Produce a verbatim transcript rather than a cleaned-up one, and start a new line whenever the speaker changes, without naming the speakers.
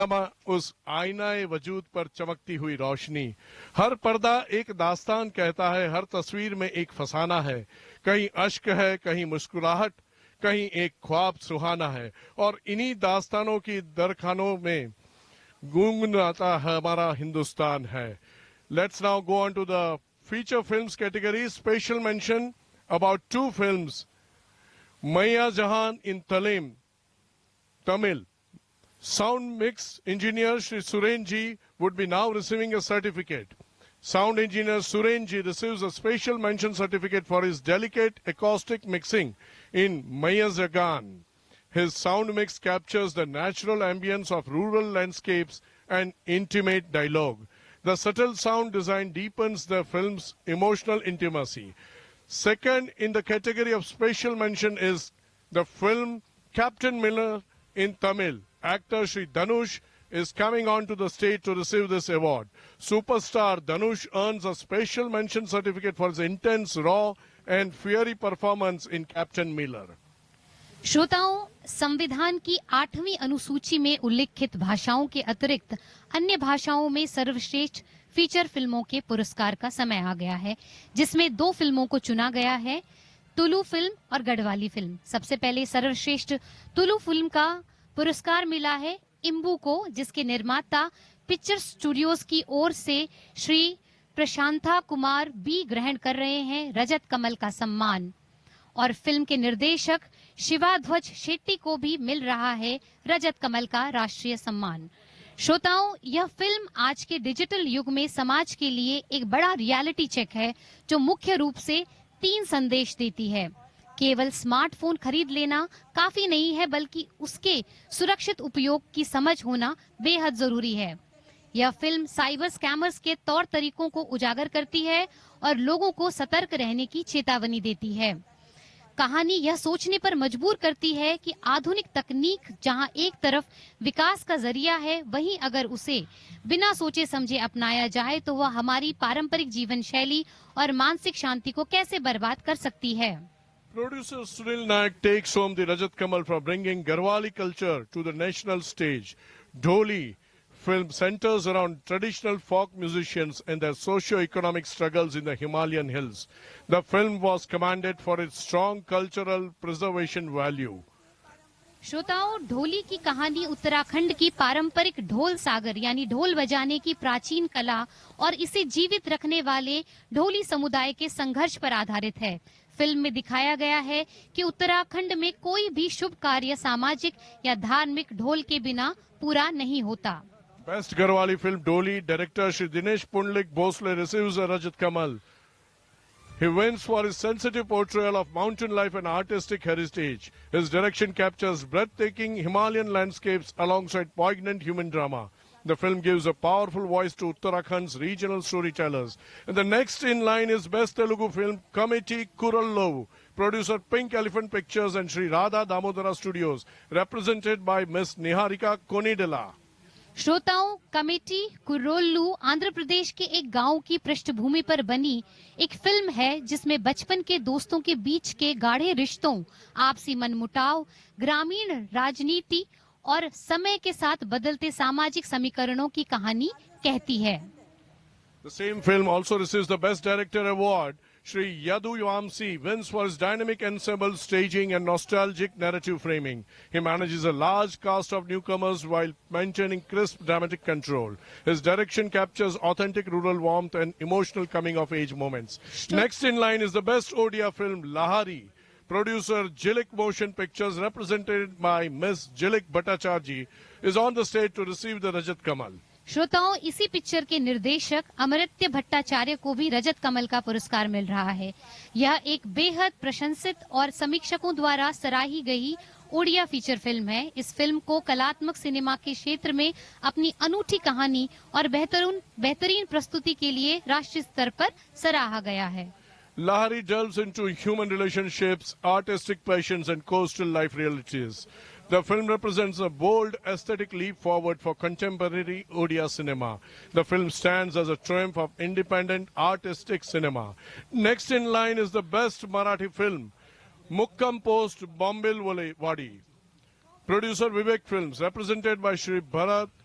उस आईनाए वजूद पर चमकती हुई रोशनी। हर पर्दा एक दास्तान कहता है, हर तस्वीर में एक फसाना है। कहीं अश्क है, कहीं मुस्कुराहट, कहीं एक ख्वाब सुहाना है। और इन्हीं दास्तानों की दरखानों में गूंगनाता हमारा हिंदुस्तान है। Let's now go on to the feature films category. Special mention about to films. मैया जहान इन तलीम, Tamil. Sound mix engineer Shri Suren Ji would be now receiving a certificate. Sound engineer Suren Ji receives a special mention certificate for his delicate acoustic mixing in Maya Zagan. His sound mix captures the natural ambience of rural landscapes and intimate dialogue. The subtle sound design deepens the film's emotional intimacy. Second in the category of special mention is the film Captain Miller in Tamil. Actor Shri Dhanush is coming onto the stage to receive this award. Superstar Dhanush earns a special mention certificate for his intense, raw and fiery performance in Captain Miller.
श्रोताओं, संविधान की आठवीं अनुसूची में उल्लिखित भाषाओं के अतिरिक्त अन्य भाषाओं में सर्वश्रेष्ठ फीचर फिल्मों के पुरस्कार का समय आ गया है, जिसमें दो फिल्मों को चुना गया है, तुलु फिल्म और गढ़वाली फिल्म। सबसे पहले सर्वश्रेष्ठ तुलु फिल्म का पुरस्कार मिला है इम्बू को, जिसके निर्माता पिक्चर स्टूडियोज की ओर से श्री प्रशांता कुमार बी ग्रहण कर रहे हैं रजत कमल का सम्मान। और फिल्म के निर्देशक शिवाध्वज शेट्टी को भी मिल रहा है रजत कमल का राष्ट्रीय सम्मान। श्रोताओं, यह फिल्म आज के डिजिटल युग में समाज के लिए एक बड़ा रियलिटी चेक है, जो मुख्य रूप से तीन संदेश देती है। केवल स्मार्टफोन खरीद लेना काफी नहीं है, बल्कि उसके सुरक्षित उपयोग की समझ होना बेहद जरूरी है। यह फिल्म साइबर स्कैमर्स के तौर तरीकों को उजागर करती है और लोगों को सतर्क रहने की चेतावनी देती है। कहानी यह सोचने पर मजबूर करती है कि आधुनिक तकनीक जहां एक तरफ विकास का जरिया है, वहीं अगर उसे बिना सोचे समझे अपनाया जाए तो वह हमारी पारंपरिक जीवन शैली और मानसिक शांति को कैसे बर्बाद कर सकती है।
Producer Sunil Naik takes home the Rajat Kamal for bringing Garhwali culture to the national stage. Dholi film centers around traditional folk musicians and their socio-economic struggles in the Himalayan hills. The film was commended for its strong cultural preservation value.
श्रोताओं, ढोली की कहानी उत्तराखंड की पारंपरिक ढोल सागर यानी ढोल बजाने की प्राचीन कला और इसे जीवित रखने वाले ढोली समुदाय के संघर्ष पर आधारित है। फिल्म में दिखाया गया है कि उत्तराखंड में कोई भी शुभ कार्य सामाजिक या धार्मिक ढोल के बिना पूरा नहीं होता।
Best Garhwali film Dholi, director Shri Dinesh Pundlik Bhosle receives a Rajat Kamal. He wins for his sensitive portrayal of mountain life and artistic heritage. His direction captures breathtaking Himalayan landscapes alongside poignant human drama. The film gives a powerful voice to Uttarakhand's regional storytellers. And the next in line is Best Telugu Film Committee Kurallu. Producer Pink Elephant Pictures and Shri Radha Damodara Studios, represented by Miss Niharika Konidela.
श्रोताओं, committee कुर्रोल्लू Andhra Pradesh के एक गांव की पृष्ठभूमि पर बनी एक film है, जिसमें बचपन के दोस्तों के बीच के गाढ़े रिश्तों, आपसी मनमुटाव, ग्रामीण राजनीति और समय के साथ बदलते सामाजिक समीकरणों की कहानी कहती है।
The same film also receives the Best Director Award. Shri Yadu Vamsi wins for his dynamic ensemble staging and nostalgic narrative framing. He manages a large cast of newcomers while maintaining crisp dramatic control. His direction captures authentic rural warmth and emotional coming-of-age moments. Next in line is the Best Odia film Lahari. Producer Jilik Motion Pictures, represented by Miss Jilik Bhattacharjee, is on the stage to receive the Rajat Kamal.
श्रोताओं, इसी picture के निर्देशक अमृत्य भट्टाचार्य को भी रजत कमल का पुरस्कार मिल रहा है। यह एक बेहद प्रशंसित और समीक्षकों द्वारा सराही गई ओडिया फीचर फिल्म है। इस फिल्म को कलात्मक सिनेमा के क्षेत्र में अपनी अनूठी कहानी और बेहतरीन बेहतरीन प्रस्तुति के लिए राष्ट्रीय स्तर पर सराहा गया है।
Lahari delves into human relationships, artistic passions and coastal life realities. The film represents a bold aesthetic leap forward for contemporary Odia cinema. The film stands as a triumph of independent artistic cinema. Next in line is the Best Marathi Film, Mukkam Post Bombil Wadi. Producer Vivek Films, represented by Shri Bharat